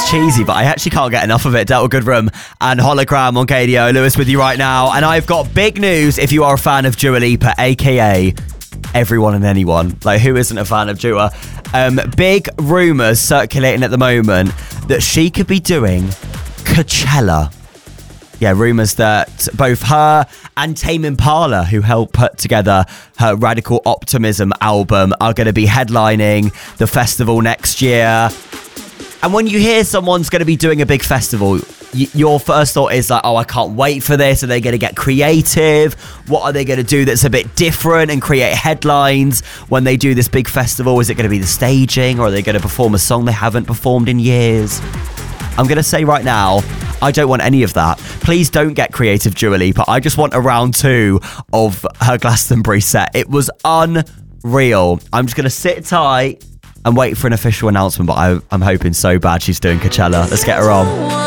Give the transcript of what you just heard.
cheesy, but I actually can't get enough of it. Delta Goodrem and Hologram on KDO. Lewis with you right now. And I've got big news if you are a fan of Dua Lipa, a.k.a. everyone and anyone. Like, who isn't a fan of Dua? Big rumours circulating at the moment that she could be doing Coachella. Yeah, rumours that both her and Tame Impala, who helped put together her Radical Optimism album, are going to be headlining the festival next year. And when you hear someone's going to be doing a big festival, your first thought is like, oh, I can't wait for this. Are they going to get creative? What are they going to do that's a bit different and create headlines when they do this big festival? Is it going to be the staging, or are they going to perform a song they haven't performed in years? I'm going to say right now, I don't want any of that. Please don't get creative, Dua Lipa. I just want a round 2 of her Glastonbury set. It was unreal. I'm just going to sit tight and wait for an official announcement, but I'm hoping so bad she's doing Coachella. Let's get her on.